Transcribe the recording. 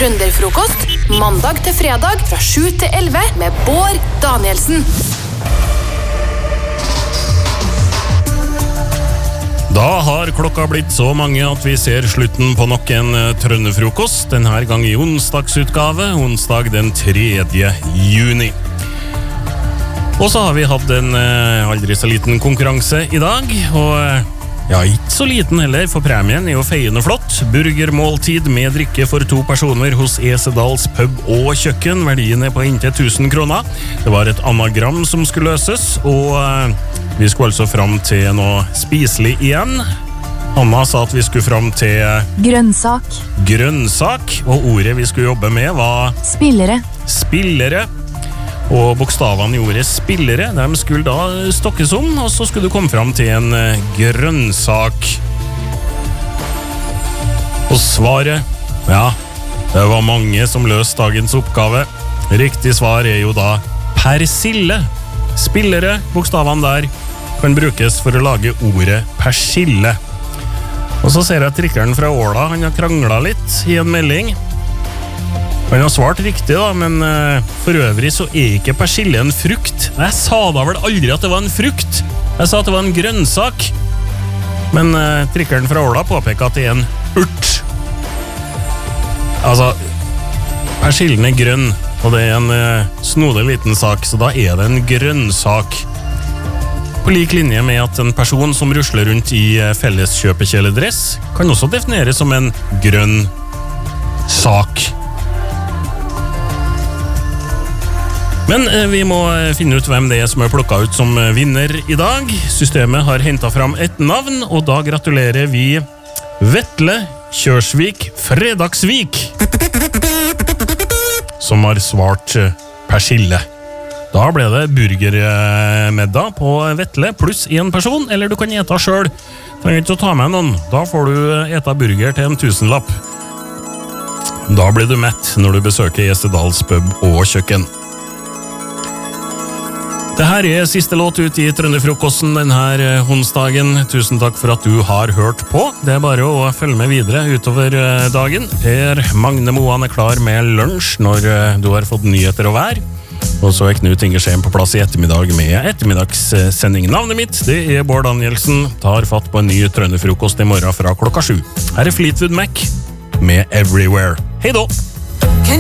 Trønderfrokost, mandag til fredag fra 7 til 11 med Bård Danielsen. Da har klokka blitt så mange at vi ser slutten på nok en Trønderfrokost, denne gang i onsdagsutgave, onsdag den 3. juni. Og så har vi hatt en aldri så liten konkurranse i dag, og ja, ikke så liten heller, for premien er jo feiende flott. Burgermåltid med drikke for 2 personer hos Esedals pub og kjøkken. Verdien er på inntil 1000 kroner. Det var et anagram som skulle løses, og vi skulle altså fram til noe spiselig igjen. Anna sa at vi skulle fram til grønnsak, og ordet vi skulle jobbe med var spillere. Og bokstavene i ordet spillere, de skulle da stokkes om, og så skulle du komme fram til en grønnsak. Og svaret, ja, det var mange som løste dagens oppgave. Riktig svar er jo da persille. Spillere, bokstavene der, kan brukes for å lage ordet persille. Og så ser jeg trikkeren fra Åla, han har kranglet litt i en melding. Han har svart riktig da, men for øvrig så er ikke persille en frukt. Jeg sa da vel aldri at det var en frukt. Jeg sa at det var en grønnsak. Men trikkeren fra Åla påpeker at det er en urt. Altså, persillen er grønn, og det er en snodig liten sak, så da er det en grønnsak. På lik linje med at en person som rusler rundt i felleskjøpekjeledress kan også defineres som en grønn sak. Men vi må finne ut hvem det er som er plukket ut som vinner i dag. Systemet har hentet fram et navn, og da gratulerer vi Vetle Kjørsvik Fredagsvik, som har svart persille. Da ble det burgermiddag på Vetle pluss 1 person, eller du kan ete selv. Trenger ikke å ta med noen. Da får du ete burger til en 1000-lapp. Da blir du mett når du besøker Esedals pub og kjøkken. Det her er siste låt ut i Trønderfrokosten denne onsdagen. Tusen takk for at du har hørt på. Det er bare å følge med videre utover dagen. Per Magne Moan er klar med lunsj når du har fått nyheter og vær. Og så er Knut Ingersheim på plass i ettermiddag med ettermiddagssending. Navnet mitt, det er Bård Danielsen. Tar fatt på en ny Trønderfrokost i morgen fra klokka 7. Her er Fleetwood Mac med Everywhere. Hei da!